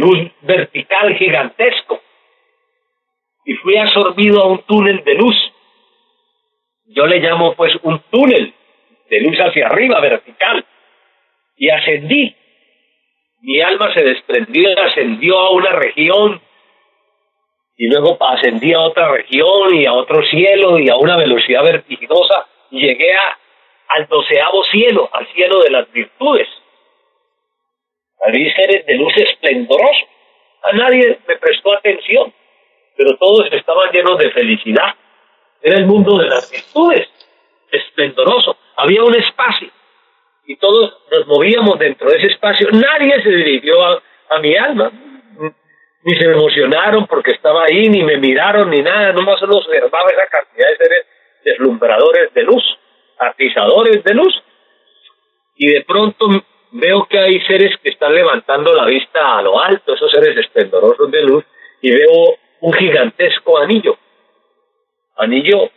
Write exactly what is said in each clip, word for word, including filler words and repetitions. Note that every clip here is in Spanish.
luz vertical gigantesco y fui absorbido a un túnel de luz. Yo le llamo pues un túnel de luz hacia arriba, vertical, y ascendí. Mi alma se desprendió y ascendió a una región, y luego ascendí a otra región y a otro cielo y a una velocidad vertiginosa, y llegué a, al doceavo cielo, al cielo de las virtudes. Había seres de luz esplendorosos. A nadie me prestó atención, pero todos estaban llenos de felicidad. Era el mundo de las virtudes, esplendoroso. Había un espacio y todos nos movíamos dentro de ese espacio. Nadie se dirigió a, a mi alma, ni se emocionaron porque estaba ahí, ni me miraron, ni nada. Nomás solo observaba esa cantidad de seres deslumbradores de luz, atizadores de luz. Y de pronto veo que hay seres que están levantando la vista a lo alto, esos seres esplendorosos de luz, y veo un gigantesco anillo. Anillo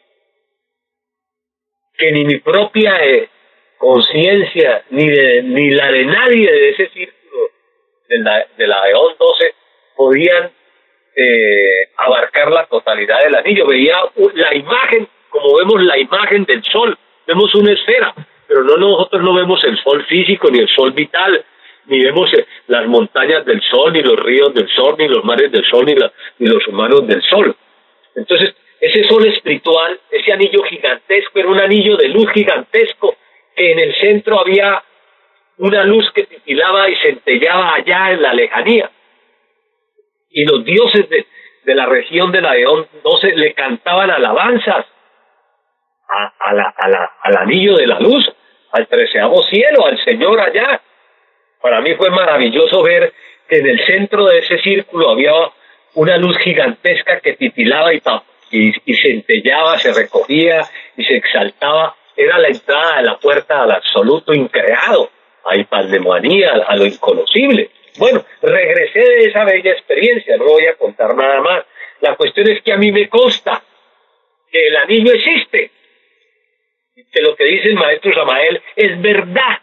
que ni mi propia eh, conciencia, ni, de, ni la de nadie de ese círculo de la, de la Eón doce podían eh, abarcar la totalidad del anillo. Veía la imagen, como vemos la imagen del sol, vemos una esfera, pero no nosotros no vemos el sol físico, ni el sol vital, ni vemos eh, las montañas del sol, ni los ríos del sol, ni los mares del sol, ni, la, ni los humanos del sol. Entonces, ese sol espiritual, ese anillo gigantesco, era un anillo de luz gigantesco, que en el centro había una luz que titilaba y centellaba allá en la lejanía. Y los dioses de, de la región de la Eón doce le cantaban alabanzas a, a la, a la, al anillo de la luz, al treceavo cielo, al Señor allá. Para mí fue maravilloso ver que en el centro de ese círculo había una luz gigantesca que titilaba y tapaba. Y, y centellaba, se recogía y se exaltaba. Era la entrada de la puerta al absoluto increado, a Hipaldemonía, a lo inconocible. Bueno, regresé de esa bella experiencia, no voy a contar nada más. La cuestión es que a mí me consta que el anillo existe, que lo que dice el maestro Samael es verdad.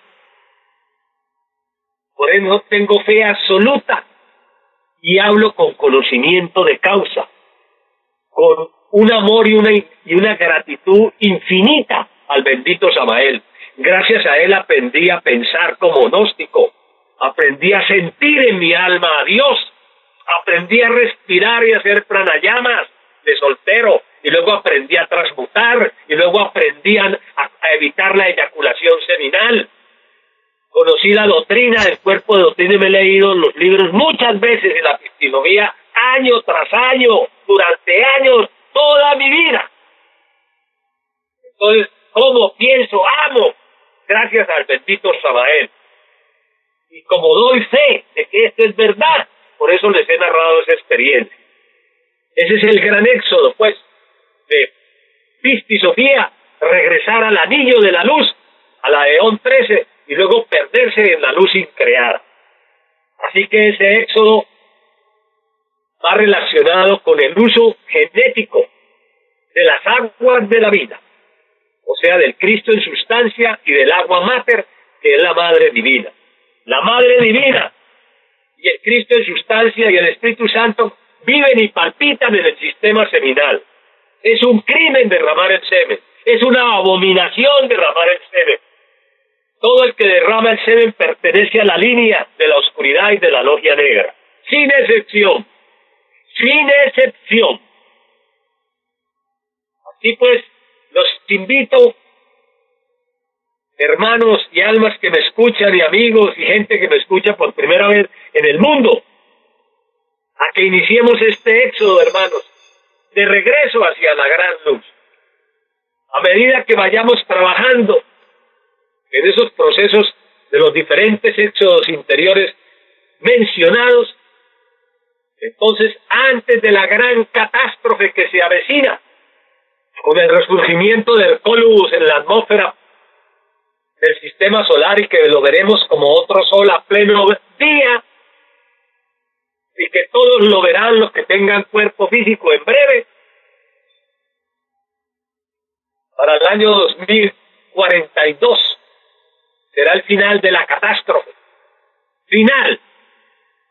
Por eso tengo fe absoluta y hablo con conocimiento de causa, con un amor y una, y una gratitud infinita al bendito Samael. Gracias a él aprendí a pensar como gnóstico, aprendí a sentir en mi alma a Dios, aprendí a respirar y a hacer pranayamas de soltero, y luego aprendí a transmutar, y luego aprendí a, a evitar la eyaculación seminal. Conocí la doctrina del cuerpo de doctrina y me he leído los libros muchas veces en la epistemología, año tras año, durante años, toda mi vida. Entonces, ¿cómo pienso? Amo, gracias al bendito Samael. Y como doy fe de que esto es verdad, por eso les he narrado esa experiencia. Ese es el gran éxodo, pues, de Pista y Sofía, regresar al anillo de la luz, a la Eón trece, y luego perderse en la luz increada. Así que ese éxodo va relacionado con el uso genético de las aguas de la vida, o sea, del Cristo en sustancia y del agua mater, que es la Madre Divina. La Madre Divina y el Cristo en sustancia y el Espíritu Santo viven y palpitan en el sistema seminal. Es un crimen derramar el semen, es una abominación derramar el semen. Todo el que derrama el semen pertenece a la línea de la oscuridad y de la logia negra, sin excepción. Sin excepción. Así pues, los invito, hermanos y almas que me escuchan, y amigos y gente que me escucha por primera vez en el mundo, a que iniciemos este éxodo, hermanos, de regreso hacia la gran luz. A medida que vayamos trabajando en esos procesos de los diferentes éxodos interiores mencionados, entonces, antes de la gran catástrofe que se avecina, con el resurgimiento del Cólubus en la atmósfera del sistema solar, y que lo veremos como otro sol a pleno día, y que todos lo verán los que tengan cuerpo físico en breve, para el año dos mil cuarenta y dos será el final de la catástrofe. Final.